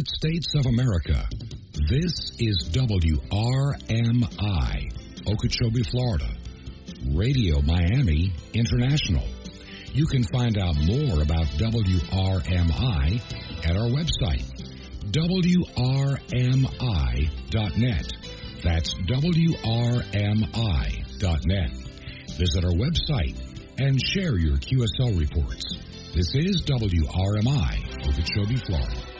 United States of America. This is WRMI, Okeechobee, Florida. Radio Miami International. You can find out more about WRMI at our website, WRMI.net. That's WRMI.net. Visit our website and share your QSL reports. This is WRMI, Okeechobee, Florida.